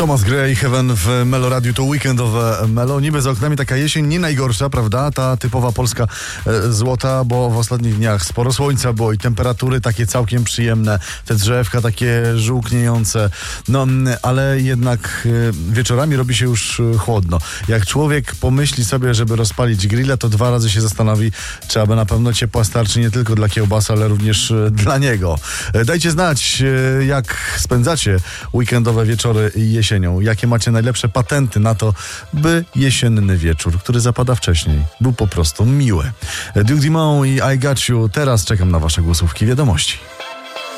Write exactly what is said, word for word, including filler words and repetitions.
Thomas Gray, Heaven w Melo Radiu, to weekendowe Melo. Niby za oknami taka jesień, nie najgorsza, prawda? Ta typowa polska e, złota, bo w ostatnich dniach sporo słońca było i temperatury takie całkiem przyjemne, te drzewka takie żółkniejące, no ale jednak e, wieczorami robi się już e, chłodno. Jak człowiek pomyśli sobie, żeby rozpalić grilla, to dwa razy się zastanowi, czy aby na pewno ciepła starczy nie tylko dla kiełbasy, ale również e, dla niego. E, dajcie znać, e, jak spędzacie weekendowe wieczory jesienią. Jakie macie najlepsze patenty na to, by jesienny wieczór, który zapada wcześniej, był po prostu miły. Duke Dumont i I Got You. Teraz czekam na wasze głosówki, wiadomości.